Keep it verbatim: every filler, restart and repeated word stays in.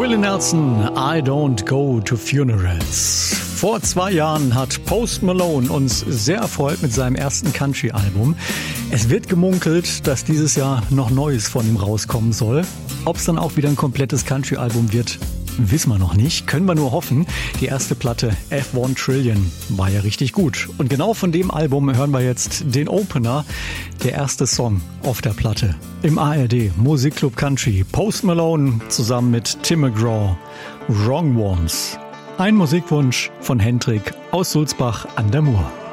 Willie Nelson, I Don't Go to Funerals. Vor zwei Jahren hat Post Malone uns sehr erfreut mit seinem ersten Country-Album. Es wird gemunkelt, dass dieses Jahr noch Neues von ihm rauskommen soll. Ob es dann auch wieder ein komplettes Country-Album wird, wissen wir noch nicht. Können wir nur hoffen. Die erste Platte F eins Trillion war ja richtig gut. Und genau von dem Album hören wir jetzt den Opener, der erste Song auf der Platte. Im A R D Musikclub Country. Post Malone zusammen mit Tim McGraw. Wrong Ones. Ein Musikwunsch von Hendrik aus Sulzbach an der Mur.